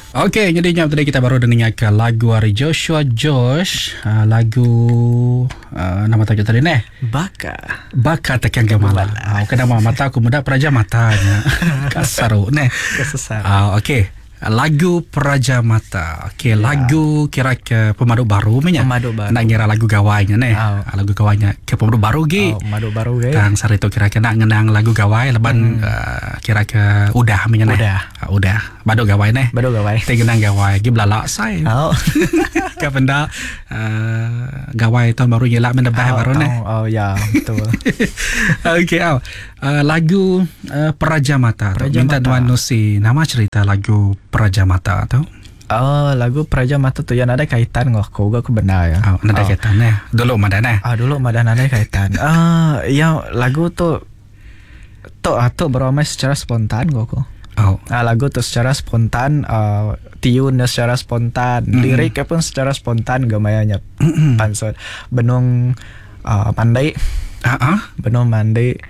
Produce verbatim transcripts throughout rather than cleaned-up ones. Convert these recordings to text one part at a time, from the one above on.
Okey, jadinya tadi kita baru dengarkan lagu dari Joshua Josh, uh, lagu uh, nama tajuk tadi ni Baka Baka Tekan Gamala. Ah, kena mata aku muda Praja Matanya. Kasar ni. Kesesar. Ah, okey. Lagu Praja Mata. Okey, ya. Lagu kira ke pemaduk baru punya. Pemaduk baru. Nak ngira lagu gawainya ni. Oh. Lagu gawainya ke pemaduk baru gi. Oh, pemaduk baru ge. Tang sari tu kira ke nak ngenang lagu gawai leban hmm. uh, kira ke udah punya ni. Udah. Uh, udah. Baduk gawai ni. Baduk gawai. Te ngenang gawai gi belalak sai. Oh. Ka benda uh, gawai tahun baru jelak mendebah oh, baru ni. Oh, oh ya, betul. Okey, oh. uh, lagu uh, Praja Mata. Praja Minta Mata. Tuan Nusi nama cerita lagu Praja Mata tu. Oh, lagu Praja Mata tu yang ada kaitan dengan aku, aku benar ya. Oh, ada oh. kaitan ni. Dulu madan eh. Ah, dulu madan ada kaitan. Ah, yang lagu tu tu tu beramai secara spontan aku. Oh. Ah, lagu tu secara spontan, uh, tune secara spontan, mm-hmm. liriknya pun secara spontan gamayanya. Mm-hmm. Pansot benung uh, pandai. Ah uh-uh. Benung mandai.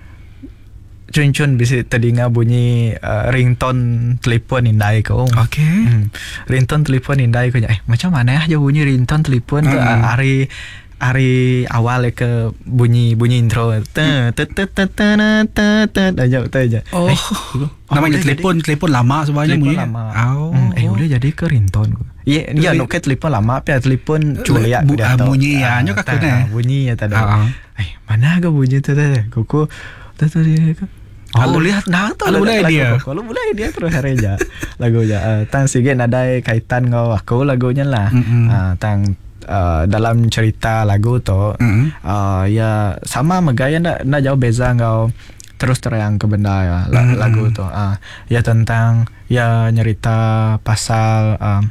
Cun-cun bisa terdengar bunyi uh, ringtone telefon indai ko. Okey. Hmm. Ringtone telefon indai ko. Eh, macam mana ya bunyi ringtone telefon tu mm-hmm. hari hari awal ke bunyi bunyi intro. Ta ta ta ta ta ta ta aja aja. Oh. Eh, namanya telefon telefon lama sebenarnya bunyi. Lama. Oh. Hmm, eh boleh jadi ke ringtone ko. Ya, ya no ke telefon lama tapi telefon culiak bu, uh, bunyi ya nyo kaku ne. Bunyi ya tadi. Uh-huh. Eh, mana ke bunyi tu tadi? Kuku tadi ke. Oh, lihat nah tu lagu dia. Kalau mulai dia terus hareja lagunya. Uh, tang sige ada kaitan ngau aku lagunya lah. Mm-hmm. Uh, tang uh, dalam cerita lagu tu mm-hmm. uh, ya sama megaya nak nak jauh beza ngau terus terang ke benda ya mm-hmm. lagu tu. Uh, ya tentang ya nyerita pasal um,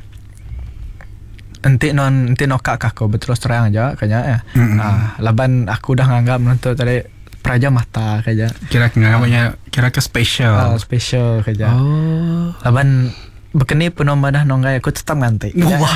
enti non enti nokak aku betul terang aja kayaknya ya. Mm-hmm. Uh, laban aku dah nganggap nonton tadi Praja Mata kaja. Kira ke namanya kira ke special. Oh, special kaja. Oh. Laban bekeni penom madah nonggai aku tetap nganti. Wah.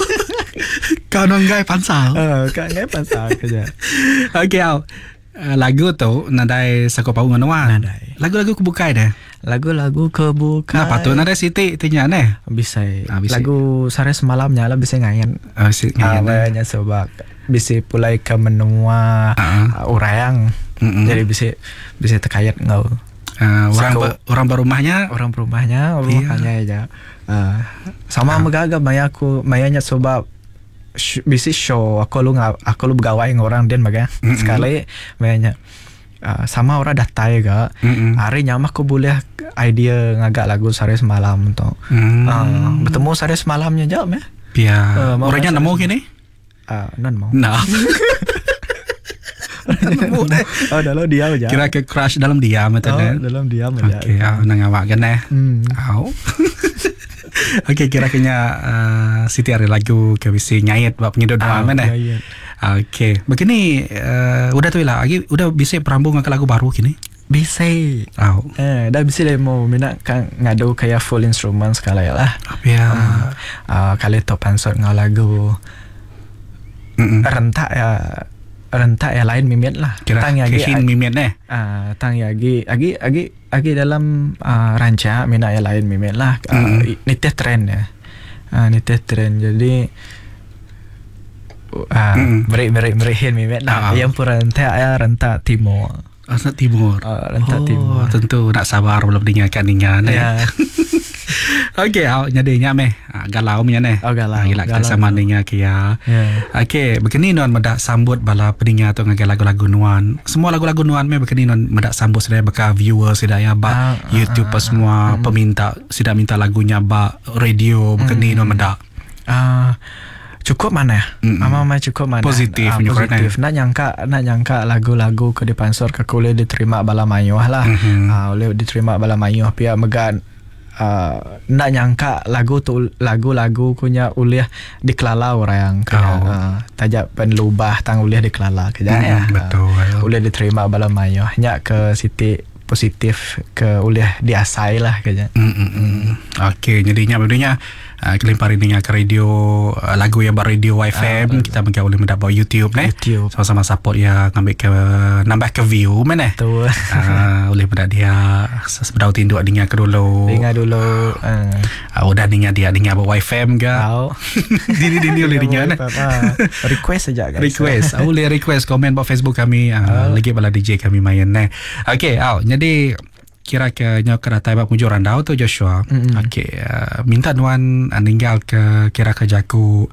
Kau nonggai pansal. Oh, kau nonggai pansal kaja. Okey, uh, lagu tu nadai sakopau nganawan. Nadai. Lagu-lagu kebukai dah. Lagu-lagu kebukai. Kenapa tu nadai siti tinya ne? Bisa. Ah, bisa. Lagu sare semalamnya lah bisa ngayan. Oh, si ngayan. Awalnya sebab bisa pulai ke menua uh-huh. uh, urang. Mm-hmm. Jadi bisa bisa terkait ngau. Uh, orang ba, orang berumahnya, orang berumahnya, rumahnya aja. Uh, sama uh. megaga maya aku mayanya sebab sh- bisa show aku lu aku lu begawai dengan orang dan baga. Mm-hmm. Sekali mayanya uh, sama orang datai ga. Mm-hmm. Hari nyama aku boleh idea ngagak lagu sare semalam tu. Mm-hmm. Uh, bertemu sare semalamnya jam ya. Pia. Uh, orangnya nemu gini? Ah, uh, non mau. Nah. Oh, dalam diam aja. Kira ke crush dalam diam betul kan? Oh, dalam diam aja. Okey, ah nang awak kan eh. Hmm. Au. Okey, kira kena uh, Siti ada lagu ke bisi nyayat buat penyedot doa mana? Okey. Begini uh, udah tu lah. Lagi udah bisa perambung ke lagu baru kini? Bisa. Au. Eh, dah bisa deh mau minat kan ngadu kayak full instrument sekali lah. Ya. Um, uh, kali tu pansot ngau lagu. Mm-mm. Rentak ya. Rentak yang lain mimet lah. Kira tang yagi kehin mimet eh. Ah, tang yagi agi agi agi dalam uh, ranca mina yang lain mimet lah. Uh, mm. Niteh trend ya. Ah, uh, niteh trend. Jadi ah uh, mm. beri beri berihin mimet lah. Uh. Yang pun rentak ya rentak timur. Rentak timur. Uh, rentak oh, timur. Tentu nak sabar belum dengarkan dengan ya. Okey, awak nyadinya meh galau punya ne. Oh, galau. Gila kita sama dengan kia. Yeah. Okey, begini non medak sambut bala pendengar tu ngagai lagu-lagu nuan. Semua lagu-lagu nuan meh begini non medak sambut sedaya baka viewers sedaya ba ah, YouTube ah, semua ah, peminta sedaya minta lagunya ba radio begini mm, non medak. Ah uh, cukup mana ya? Ama mama cukup mana? Positif, ah, positif. Nak nyangka nak nyangka lagu-lagu ke dipansor ke boleh diterima bala mayuh lah. Mm-hmm. Ah, boleh diterima bala mayuh pia megan. Uh, nak nyangka lagu tu lagu-lagu punya uliah dikelala orang ke oh. uh, tajak penlubah tang uliah dikelala ke mm, ya betul uh, uliah diterima bala mayuh nya ke siti positif ke uliah diasai lah ke mm, mm, mm. Okey jadinya bedanya uh, kelimpari dengar ke radio uh, lagu yang radio F M, uh, kita mungkin boleh mendapat YouTube ni. YouTube. Sama-sama support ya, ngambil ke nambah ke view mana. Betul. Uh, boleh mendapat dia sebedau tinduk dengar ke dulu. Dengar dulu. Uh. Uh, udah dengar dia dengar buat F M ke. Tahu. Dini-dini boleh dengar nah. Request saja guys. Request. Uh, boleh request komen buat Facebook kami. Uh, uh. Lagi bala D J kami main ni. Okey, au. Jadi kira ke nyok datai bab mujur randau tu Joshua. Mm-hmm. Okey, uh, minta nuan uh, ninggal ke kira ke jaku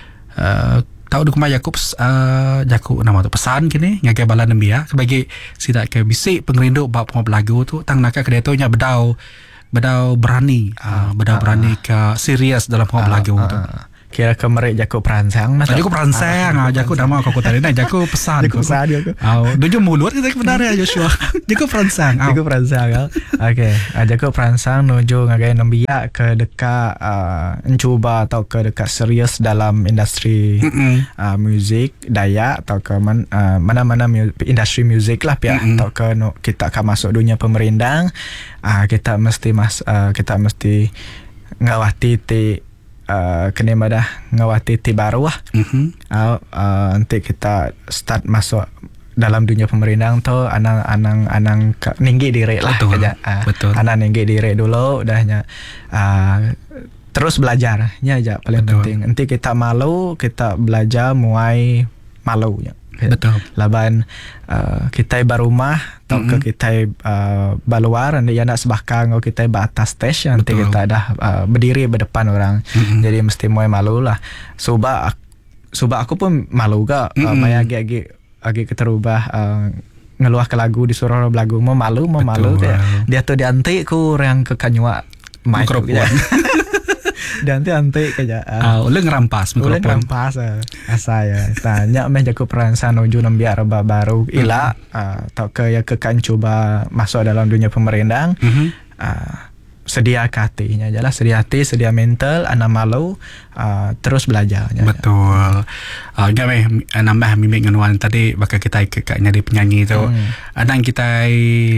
uh, tahu dukumai Yakub uh, jaku nama tu pesan kini ngagai bala nembia sebagai sidak ke bisik pengerindu bab pengop lagu tu tang nak ke dia tu nya bedau bedau berani uh, bedau uh, berani ke serius dalam pengop uh, lagu uh, tu. Uh. Kira ke merek jaku peransang mas. Jaku peransang ah, jaku nama kau tadi nah jaku pesan. Jaku pesan dia. Oh, dojo mulut kita sebenarnya Joshua. Jaku peransang. Jaku peransang. Okey, jaku peransang nuju ngagai nembia ke dekat uh, mencuba atau ke dekat serius dalam industri uh, muzik Dayak atau ke man, uh, mana-mana mu- industri muzik lah pihak atau ke no, kita akan masuk dunia pemerintah. Uh, kita mesti mas uh, kita mesti ngawati ti Uh, kena madah ngawati ti baru lah. Mm-hmm. Uh, uh, nanti kita start masuk dalam dunia pemerintahan tu anang-anang anang ninggi diri lah. Betul. Kaja, uh, Betul. Anang ninggi diri dulu udahnya uh, terus belajar nya aja paling Betul. penting. Nanti kita malu kita belajar mulai malunya. Betul. Laban uh, kita barumah atau mm-hmm. ke kita uh, baluar nanti ya nak sebahkan kalau kita atas stage nanti Betul. kita dah uh, berdiri berdepan orang. Mm-hmm. Jadi mesti mulai malu lah. Sebab sebab aku pun malu gak mm-hmm. uh, maya agi agi keterubah uh, ngeluah ke lagu disuruh lagu mau malu mau malu dia dia tu diantik ku orang ke kanyua mikrofon. Dan tu antik kerja. Ah, uh, uleng rampas mikrofon. Uleng rampas uh, asa ya. Tanya meh jaku peransang nuju nambia reba baru ila mm-hmm. uh, atau ke ya ke kan cuba masuk dalam dunia pemerintahan. Mm-hmm. Uh, sedia hatinya jelas sedia hati sedia mental anak malu uh, terus belajar. Betul. Ah, uh, meh nambah mimik nganuan tadi bakal kita ke nyari penyanyi tu. Mm. Adang kita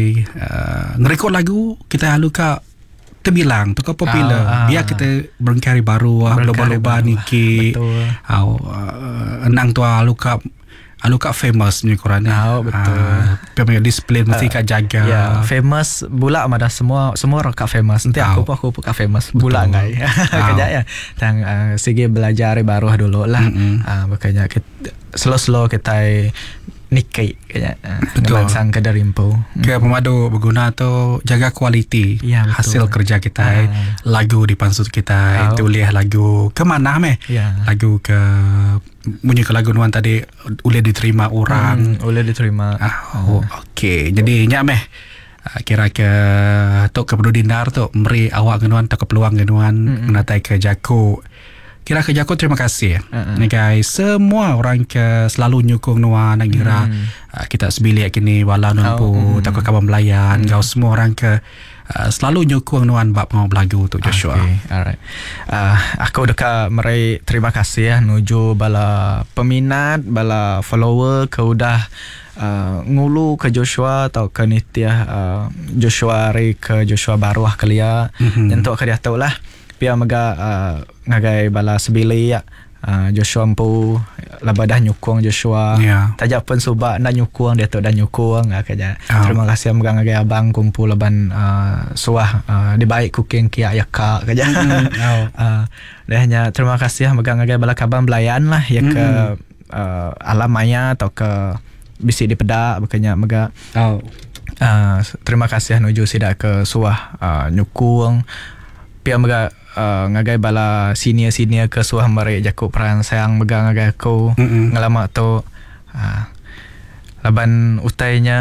uh, ngerekod lagu kita halu ka terbilang tu kau popular ah, ah, biar kita berkarya baru ah loba-loba niki au uh, enang tu aluka aluka famous ni korang oh, betul pemain uh, display mesti uh, kat jaga ya yeah, famous bula madah semua semua orang kat famous nanti aku pun aku pun kat famous bula ngai kerja ya tang uh, segi belajar baru dulu lah mm-hmm. uh, makanya kita slow-slow kita Nikai kayaknya ngelangsang ke darimpo. Ke pemadu berguna tu jaga kualiti ya, hasil kerja kita, ah. lagu di pansut kita, oh. tulis lagu ke mana meh? Ya. Lagu ke bunyi ke lagu nuan tadi boleh diterima orang. Hmm, boleh diterima. Ah, oh, ah. Okey. Jadi nya meh kira ke tok ke perlu dinar tu meri awak genuan tok ke peluang genuan mm-hmm. menatai ke jaku. Kira ke Jaku terima kasih uh-uh. ni guys semua orang ke selalu nyukung nuan nak kira mm. uh, kita sebilik kini walau nampu oh, mm. takut kawan belayan mm. kau semua orang ke uh, selalu nyukung nuan bab ngau lagu tu Joshua. Okay, alright. Uh, aku dekat meri terima kasih ya nuju bala peminat bala follower ke udah Uh, ngulu ke Joshua atau ke Nitya uh, Joshua Ri ke Joshua Baruah kelia mm-hmm. untuk ke dia tahu lah pia mega uh, ngagai bala sebili ya uh, Joshua empu laba dah nyukung Joshua yeah. tajak pun subak nak nyukung dia tu dah nyukung uh, kaja oh. Terima kasih mega ngagai abang kumpul laban uh, suah uh, di baik cooking kia ya kak kaja mm-hmm. oh. uh, dahnya terima kasih mega ngagai bala kabang belayan lah ya mm-hmm. ke uh, alam maya atau ke bisi di pedak bukannya mega oh. uh, terima kasih nuju sidak ke suah uh, nyukung pia mega uh, ngagai bala senior-senior ke suah mari jaku peransang mega ngagai aku mm-hmm. ngelama tu uh, laban utainya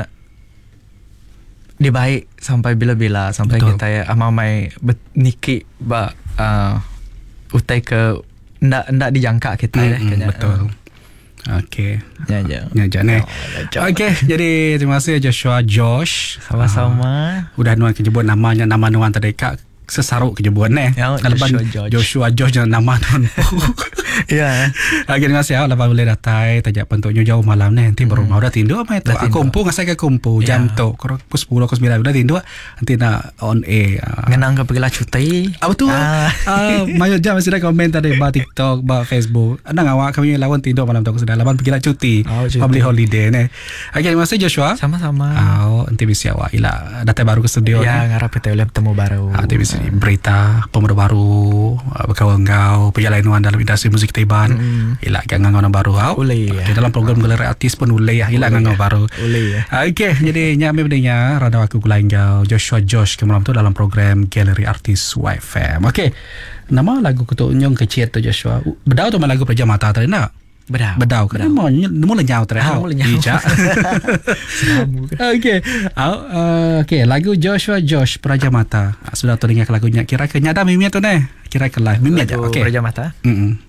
dibaik sampai bila-bila sampai Betul. Kita ya amamai niki ba uh, utai ke ndak ndak dijangka kita mm-hmm. ya kayaknya betul uh, Okey. Ya ya. Ya jane. Okey, jadi terima kasih Joshua Josh. Sama-sama. Uh, udah nuan kejebut namanya nama nuan tadi kak sesaruk kejebuan eh. Ya, Lepas Joshua Josh. Joshua Josh jangan nama non. Ya. Lagi dengan siapa lepas boleh datai tajak pentuknya jauh malam ni nanti baru mau dah tindu apa itu. Aku kumpu ngasai ke kumpu jam tu. Kalau pukul sepuluh pukul sembilan udah tindu nanti nak on air. Ngenang ke pergilah cuti. Apa tu? Ah, mayo jam masih ada komen tadi ba TikTok, ba Facebook. Nang awak kami lawan tindu malam tu aku sudah lawan pergilah cuti. Public holiday ni. Okey, terima kasih Joshua. Sama-sama. Oh, nanti bisa awak ila datai baru ke studio. Ya, ngarap kita boleh bertemu baru. Nanti bisa berita pemuda baru, berkawan kau, perjalanan dalam industri musik Taiban. Mm. Ila gangan orang baru kau. Ulei. Di dalam program galeri artis pun ulei ya, ila gangan baru. Ulei. Okey, jadi nyampe bedanya rada aku kulain kau Joshua Josh kemalam tu dalam program Galeri Artis Y F M. Okey. Nama lagu kutu nyong kecil tu Joshua. Bedau tu lagu Praja Mata tadi nak? Bedau. Bedau. Bedau. Mau mau lenyau tadi. Ah, mau lenyau. Ija. Okey. Uh, Okey, lagu Joshua Josh Praja Mata. Sudah tu dengar lagunya. Kira ke nyada mimi tu ne? Kira ke live mimi aja. Okey. Praja Mata. Hmm.